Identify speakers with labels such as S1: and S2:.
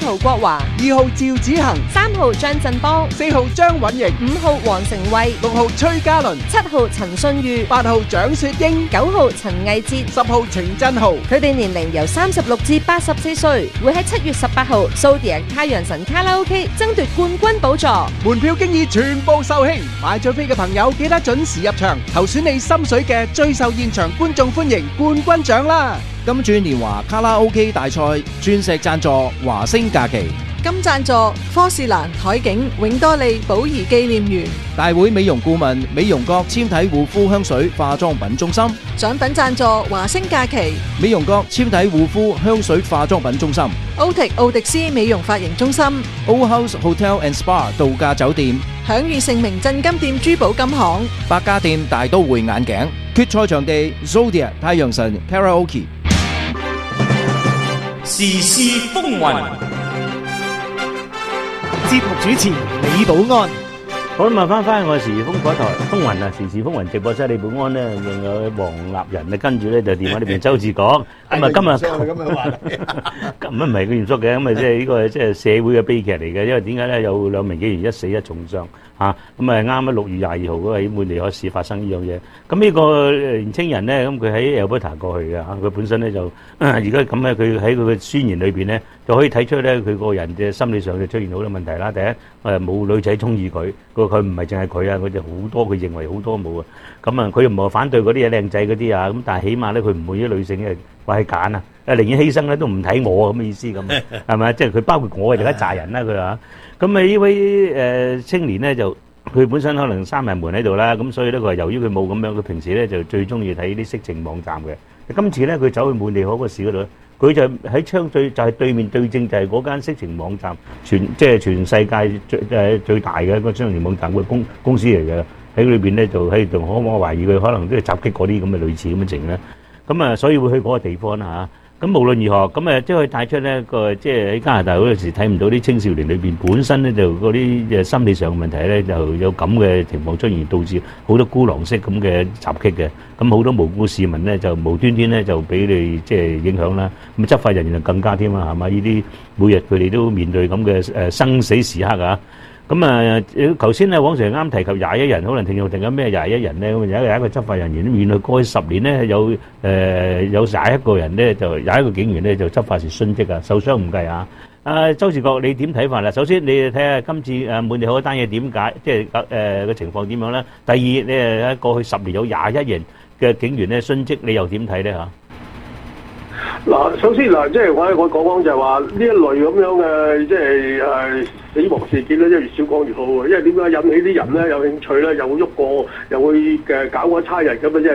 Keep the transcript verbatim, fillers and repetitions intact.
S1: 陶國華，
S2: 二號趙子恒，
S1: 三號張振邦，
S2: 四號張允瑩，
S1: 五號黃成慧，
S2: 六號崔嘉倫，
S1: 七號陳信裕，
S2: 八號蔣雪英，
S1: 九號陳毅哲，
S2: 十號程振豪。
S1: 佢哋年齡由三十六至八十四歲，會喺七月十八號蘇迪太陽神卡拉 OK 爭奪冠軍寶座。
S2: 門票經已全部售罄，買咗飛嘅朋友記得準時入場，投選你心水嘅最受現場觀眾歡迎冠軍獎啦！
S3: 金鑽年華卡拉 OK 大賽鑽石贊助華星假期，
S4: 金贊助科士蘭海景永多利寶儀紀念園，
S3: 大會美容顧問美容閣纖體護膚香水化妝品中心，
S4: 獎品贊助華星假期，
S3: 美容閣纖體護膚香水化妝品中心，
S4: 歐迪奧迪斯美容髮型中心，
S3: Old House Hotel and Spa 度假酒店，
S4: 享譽盛名鎮金店珠寶金行，
S3: 百家店大都會眼鏡，決賽場地 Zodiac 太陽神 Karaoke。
S5: 時事風雲，
S6: 節目主持李寶安。
S7: 好啦，問翻翻我時事風嗰台風雲啊，時事風雲直播室李寶安咧，仲有黃立仁咧，跟住咧就電話呢邊周志國。咁啊，今日
S6: 咁樣話，
S7: 咁唔係咁嚴肅嘅，咁啊即係呢個即係社會嘅悲劇嚟嘅，因為點解咧有兩名警員一死一重傷嚇，咁啊啱啱六月廿二號嗰喺滿地可市發生呢樣嘢。咁呢個年青人咧，咁佢喺 Alberta 過去嘅嚇，佢本身咧就而家咁咧，佢喺佢嘅宣言裏邊咧，就可以睇出咧佢個人嘅心理上就出現好多問題啦。第一誒冇女仔中意佢，個佢唔係淨係佢啊，佢就好多佢認為好多冇啊。咁啊，佢又唔係反對嗰啲嘢靚仔嗰啲啊，咁但係起碼咧佢唔會啲女性嘅話係揀啊，誒寧願犧牲咧都唔睇我咁嘅意思咁，係咪？即係佢包括我哋而家炸人啦，佢話。咁啊呢位誒青年咧就佢本身可能閂埋門喺度啦，咁所以咧佢話由於佢冇咁樣，佢平時咧就最中意睇啲色情網站嘅。今次咧佢走去滿地可個市嗰度咧，佢就喺窗對就係對面對正就係嗰間色情網站，全即係全世界最誒最大嘅一個色情網站嘅公公司嚟嘅。喺裏邊咧就喺度可我懷疑佢可能都係襲擊嗰啲咁嘅類似咁嘅情咧。咁啊，所以會去嗰個地方啦嚇。咁無論如何，咁誒即係帶出呢個即係喺加拿大嗰陣時睇唔到啲青少年裏邊本身咧就嗰啲誒心理上嘅問題咧，就有咁嘅情況出現，導致好多孤狼式咁嘅襲擊嘅。咁好多無辜市民咧就無端端咧就俾你即係影響啦。咁執法人員就更加添啦，係嘛？呢啲每日佢哋都面對咁嘅誒生死時刻啊！咁啊，頭先咧，黃 Sir 啱提及廿一人，可能聽眾定緊咩廿一人咧？咁有有一個執法人員，原來過去十年咧有誒有廿一個人咧，就廿一個警員咧就執法時殉職啊，受傷唔計啊！啊，周志國，你點睇法啦？首先你睇下今次誒滿地可單嘢點解，即係誒個情況點樣咧？第二，你誒過去十年有廿一人嘅警員咧殉職，你又點睇咧嚇？
S8: 嗱，首先嗱，即係我我講講就係話呢一類咁樣嘅，即係誒死亡事件咧，即係越少講越好喎。因為點解引起啲人咧有興趣咧，又會喐過，又會嘅搞嗰差人咁啊，即係。